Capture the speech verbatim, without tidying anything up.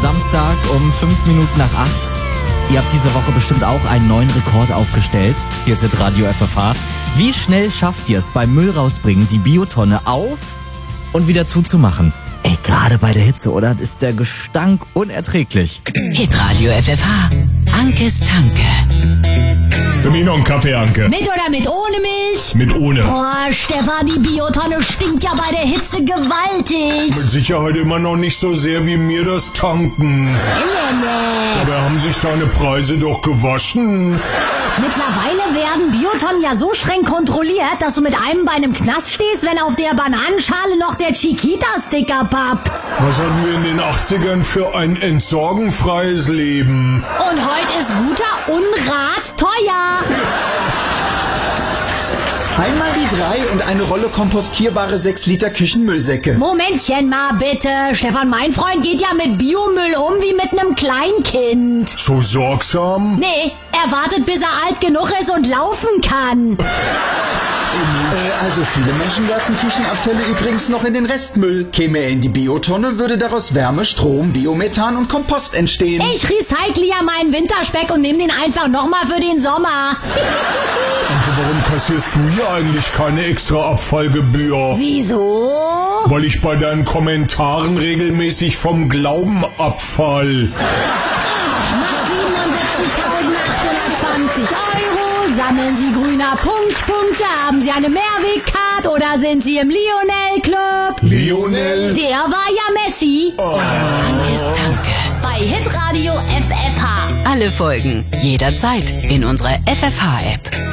Samstag um fünf Minuten nach acht. Ihr habt diese Woche bestimmt auch einen neuen Rekord aufgestellt. Hier ist jetzt Radio F F H. Wie schnell schafft ihr es beim Müll rausbringen, die Biotonne auf und wieder zuzumachen? Ey, gerade bei der Hitze, oder? Ist der Gestank unerträglich. Hitradio F F H. Ankes Tanke. Für mich noch einen Kaffee, Anke. Mit oder mit ohne Milch? Mit ohne. Boah, Stefan, die Biotonne stinkt ja bei der Hitze gewaltig. Mit Sicherheit immer noch nicht so sehr wie mir das Tanken. Helene. Aber haben sich deine Preise doch gewaschen. Mittlerweile werden Biotonnen ja so streng kontrolliert, dass du mit einem Bein im Knast stehst, wenn auf der Bananenschale noch der Chiquita-Sticker pappt. Was hatten wir in den achtzigern für ein entsorgenfreies Leben? Und heute ist guter Unrat teuer. Einmal die drei und eine Rolle kompostierbare sechs Liter Küchenmüllsäcke. Momentchen mal bitte. Stefan, mein Freund geht ja mit Biomüll um wie mit einem Kleinkind. So sorgsam? Nee, er wartet, bis er alt genug ist und laufen kann. Äh, also viele Menschen werfen Küchenabfälle übrigens noch in den Restmüll. Käme er in die Biotonne, würde daraus Wärme, Strom, Biomethan und Kompost entstehen. Ich recycle ja meinen Winterspeck und nehme den einfach nochmal für den Sommer. Anke, warum kassierst du hier eigentlich keine extra Abfallgebühr? Wieso? Weil ich bei deinen Kommentaren regelmäßig vom Glauben abfall. Nach siebenundsiebzigtausendachthundertzwanzig Euro sammeln Sie grüner Punktpunkte. Haben Sie eine Mehrwegcard oder sind Sie im Lionel-Club? Lionel? Der war ja Messi. Oh. Ankes Tanke. Bei Hitradio F F H. Alle Folgen jederzeit in unserer F F H-App.